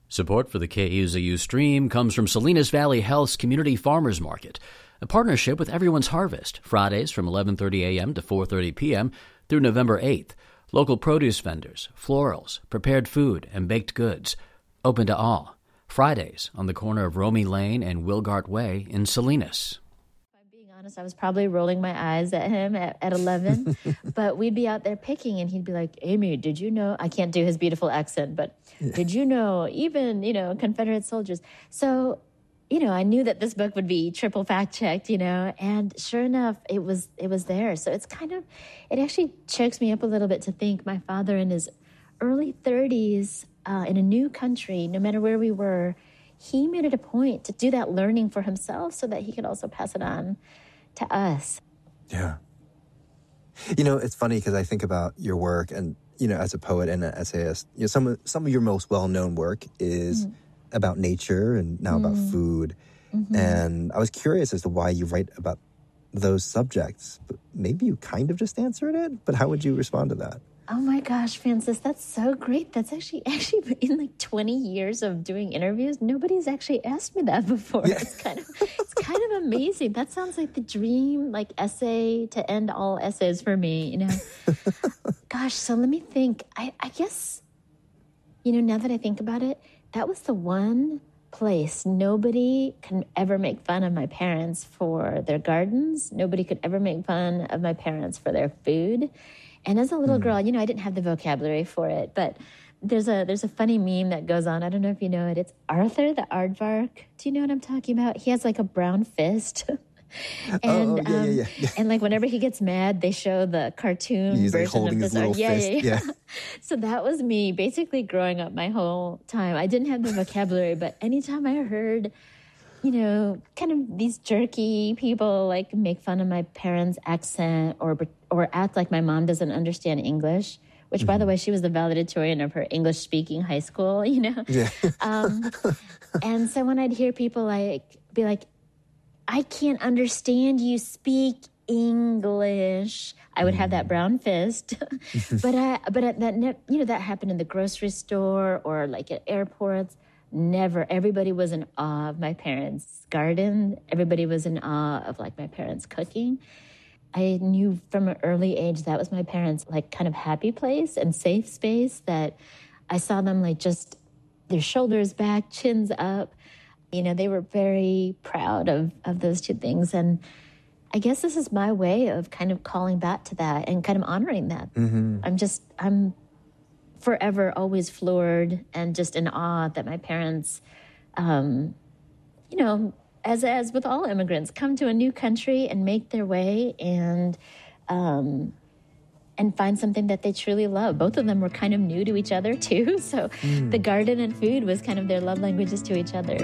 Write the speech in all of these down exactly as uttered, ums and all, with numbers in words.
Support for the K E Z U stream comes from Salinas Valley Health's Community Farmers Market, a partnership with Everyone's Harvest, Fridays from eleven thirty a.m. to four thirty p.m. through November eighth. Local produce vendors, florals, prepared food, and baked goods. Open to all. Fridays on the corner of Romy Lane and Wilgart Way in Salinas. Honest, I was probably rolling my eyes at him at, at eleven, but we'd be out there picking and he'd be like, Amy, did you know, I can't do his beautiful accent, but yeah. Did you know, even, you know, Confederate soldiers. So, you know, I knew that this book would be triple fact checked, you know, and sure enough, it was, it was there. So it's kind of, it actually chokes me up a little bit to think my father in his early thirties uh, in a new country, no matter where we were, he made it a point to do that learning for himself so that he could also pass it on to us. Yeah. You know, it's funny because I think about your work and, you know, as a poet and an essayist, you know, some of, some of your most well-known work is mm. about nature and now mm. about food. Mm-hmm. And I was curious as to why you write about those subjects. But maybe you kind of just answered it, but how would you respond to that? Oh my gosh, Francis, that's so great. That's actually, actually in like twenty years of doing interviews, nobody's actually asked me that before. Yeah. It's kind of, it's kind of amazing. That sounds like the dream, like essay to end all essays for me, you know? Gosh, so let me think. I, I guess, you know, now that I think about it, that was the one place nobody can ever make fun of my parents for their gardens. Nobody could ever make fun of my parents for their food. And as a little mm. girl, you know, I didn't have the vocabulary for it, but there's a there's a funny meme that goes on. I don't know if you know it. It's Arthur the Aardvark. Do you know what I'm talking about? He has like a brown fist. and oh, oh, yeah, um, yeah, yeah, yeah. and like whenever he gets mad, they show the cartoon He's version like holding of this. his little yeah, fist. Yeah, yeah. yeah. So that was me basically growing up my whole time. I didn't have the vocabulary, but anytime I heard, you know, kind of these jerky people like make fun of my parents' accent or or act like my mom doesn't understand English, which, mm-hmm. by the way, she was the valedictorian of her English-speaking high school, you know? Yeah. um, and so when I'd hear people like be like, I can't understand you speak English, I would have that brown fist. but I, but at that, you know, that happened in the grocery store or like at airports. Never. Everybody was in awe of my parents' garden. Everybody was in awe of like my parents' cooking. I knew from an early age that was my parents' like kind of happy place and safe space, that I saw them like just their shoulders back, chins up. You know, they were very proud of, of those two things. And I guess this is my way of kind of calling back to that and kind of honoring that. Mm-hmm. I'm just, I'm forever always floored and just in awe that my parents, um, you know, as as with all immigrants, come to a new country and make their way and um, and find something that they truly love. Both of them were kind of new to each other too, so mm. the garden and food was kind of their love languages to each other.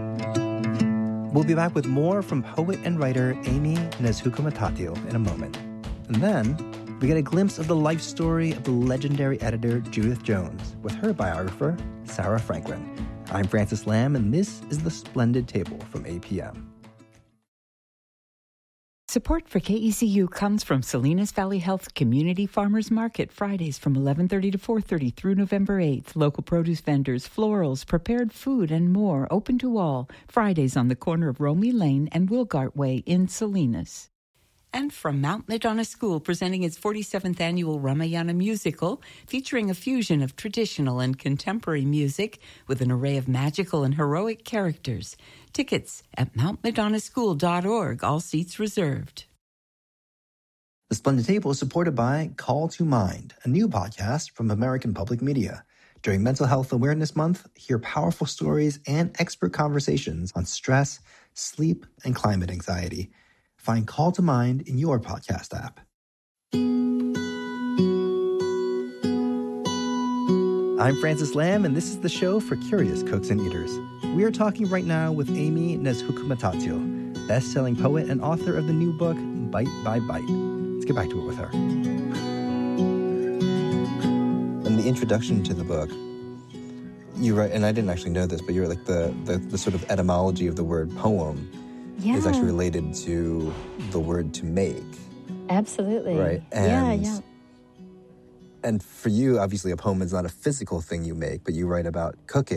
We'll be back with more from poet and writer Amy Nezhukumatathil in a moment. And then we get a glimpse of the life story of the legendary editor Judith Jones with her biographer, Sarah Franklin. I'm Francis Lamb, and this is The Splendid Table from A P M. Support for K E Z U comes from Salinas Valley Health Community Farmers Market, Fridays from eleven thirty to four thirty through November eighth. Local produce vendors, florals, prepared food, and more open to all. Fridays on the corner of Romy Lane and Wilgart Way in Salinas. And from Mount Madonna School, presenting its forty-seventh annual Ramayana musical, featuring a fusion of traditional and contemporary music with an array of magical and heroic characters. Tickets at mount madonna school dot org, all seats reserved. The Splendid Table is supported by Call to Mind, a new podcast from American Public Media. During Mental Health Awareness Month, hear powerful stories and expert conversations on stress, sleep, and climate anxiety. Find Call to Mind in your podcast app. I'm Francis Lamb, and this is the show for curious cooks and eaters. We are talking right now with Amy Nezhukumatathil, best-selling poet and author of the new book, Bite by Bite. Let's get back to it with her. In the introduction to the book, you write, and I didn't actually know this, but you're like the, the, the sort of etymology of the word poem yeah. is actually related to the word to make. Absolutely. Right? And, yeah, yeah. And for you, obviously, a poem is not a physical thing you make, but you write about cooking.